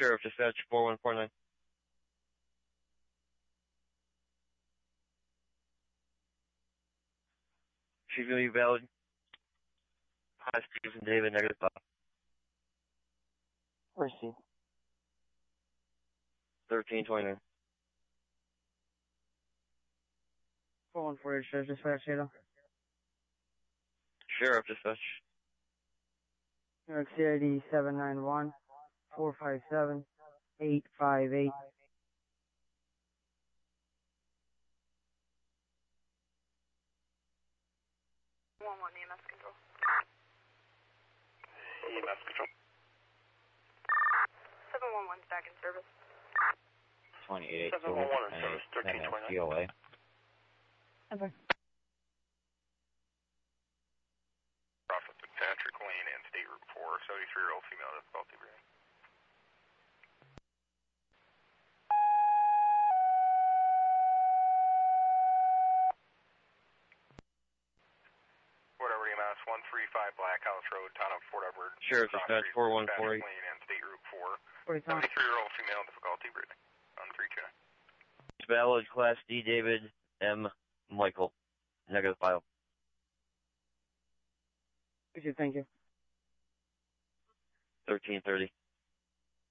Sheriff Dispatch 4149. Chief, will you valid? Hi, Steve and David, negative 5. Receive. 1329. 4148, Sheriff Dispatch, Ada. Sheriff Dispatch. New York CID 791-457-858. 1-1 EMS control. EMS control. 711's back in service. 28. 711 in service, 1329. COA. Okay. Crossing through Patrick Lane and State Route 4, 73-year-old female difficulty breathing. Whatever EMS 135 Black House Road, town of Fort Edward. Sheriff Dispatch 4148. Patrick Lane and State Route 4, 40 times. 73-year-old female difficulty breathing. On 329. Valid Class D David M. Michael, negative 5. Appreciate it, thank you. 1330.